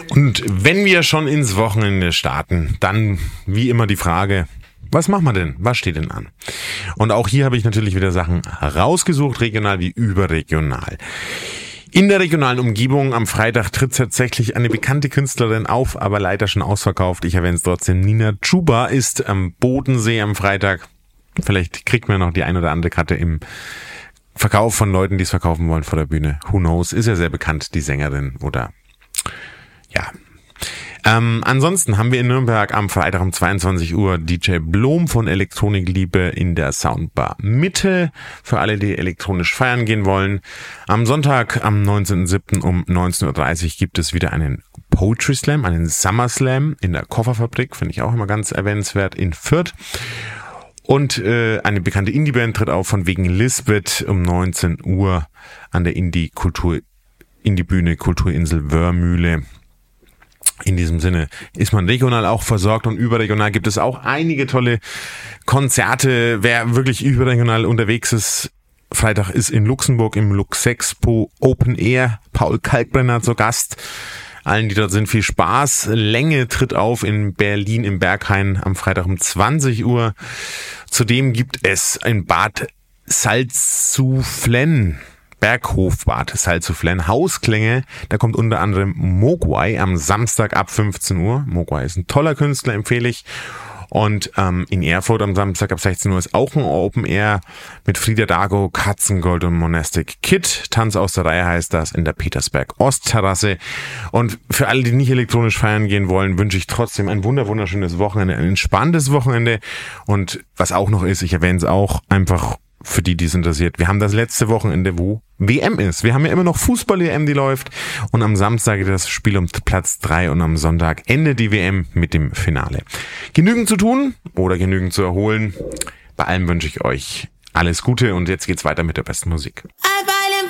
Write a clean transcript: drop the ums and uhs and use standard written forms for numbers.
Und wenn wir schon ins Wochenende starten, dann wie immer die Frage, was machen wir denn? Was steht denn an? Und auch hier habe ich natürlich wieder Sachen rausgesucht, regional wie überregional. In der regionalen Umgebung am Freitag tritt tatsächlich eine bekannte Künstlerin auf, aber leider schon ausverkauft. Ich erwähne es trotzdem. Nina Chuba ist am Bodensee am Freitag. Vielleicht kriegt man noch die ein oder andere Karte im Verkauf von Leuten, die es verkaufen wollen vor der Bühne. Who knows? Ist ja sehr bekannt, die Sängerin oder ja. Ansonsten haben wir in Nürnberg am Freitag um 22 Uhr DJ Blom von Elektronikliebe in der Soundbar Mitte. Für alle, die elektronisch feiern gehen wollen. Am Sonntag, am 19.07. um 19.30 Uhr gibt es wieder einen Poetry Slam, einen Summer Slam in der Kofferfabrik. Finde ich auch immer ganz erwähnenswert in Fürth. Und eine bekannte Indie-Band tritt auf von wegen Lisbeth um 19 Uhr an der Indie-Bühne Kulturinsel Wörmühle. In diesem Sinne ist man regional auch versorgt und überregional gibt es auch einige tolle Konzerte. Wer wirklich überregional unterwegs ist, Freitag ist in Luxemburg im Luxexpo Open Air Paul Kalkbrenner zu Gast. Allen, die dort sind, viel Spaß. Länge tritt auf in Berlin im Berghain am Freitag um 20 Uhr. Zudem gibt es ein Bad Salzuflen. Berghofbad Salzuflen, Hausklänge, da kommt unter anderem Mogwai am Samstag ab 15 Uhr. Mogwai ist ein toller Künstler, empfehle ich. Und in Erfurt am Samstag ab 16 Uhr ist auch ein Open Air mit Frieda Dago, Katzengold und Monastic Kid. Tanz aus der Reihe heißt das in der Petersberg Ostterrasse. Und für alle, die nicht elektronisch feiern gehen wollen, wünsche ich trotzdem ein wunderschönes Wochenende, ein entspanntes Wochenende. Und was auch noch ist, ich erwähne es auch, einfach für die es interessiert. Wir haben das letzte Wochenende, wo WM ist. Wir haben ja immer noch Fußball-WM, die läuft. Und am Samstag geht das Spiel um Platz 3 und am Sonntag endet die WM mit dem Finale. Genügend zu tun oder genügend zu erholen. Bei allem wünsche ich euch alles Gute und jetzt geht's weiter mit der besten Musik.